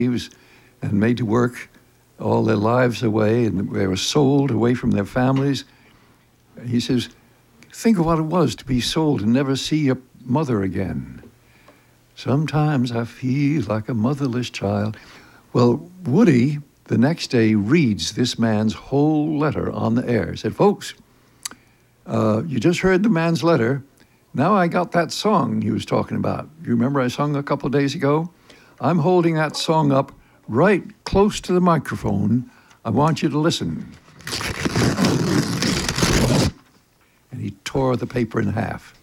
slaves and made to work all their lives away, and they were sold away from their families. He says, think of what it was to be sold and never see your mother again. Sometimes I feel like a motherless child. Well, Woody, the next day, reads this man's whole letter on the air. He said, folks, you just heard the man's letter. Now I got that song he was talking about. You remember I sung a couple of days ago? I'm holding that song up right close to the microphone. I want you to listen. And he tore the paper in half.